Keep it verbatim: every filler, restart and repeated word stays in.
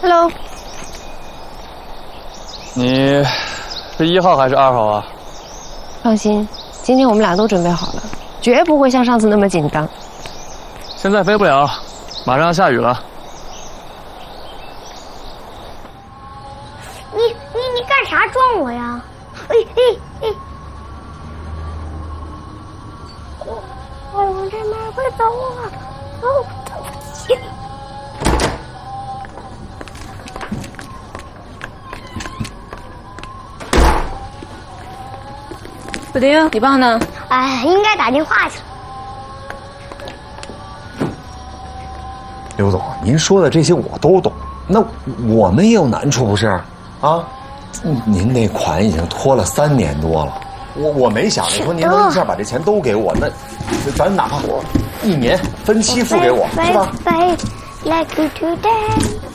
Hello， 你是一号还是二号啊？ 放心，今天我们俩都准备好了，绝不会像上次那么紧张。 现在飞不了，马上要下雨了。 你你你干啥撞我呀？哎哎哎！我我往这面快走啊！哦，对不起。 布丁，你爸呢？ 哎，应该打电话去了。 刘总，您说的这些我都懂，那我们也有难处不是？啊，您那款已经拖了三年多了，我我没想着说您能一下把这钱都给我，那咱哪怕一年分期付给我，是吧？ Like today.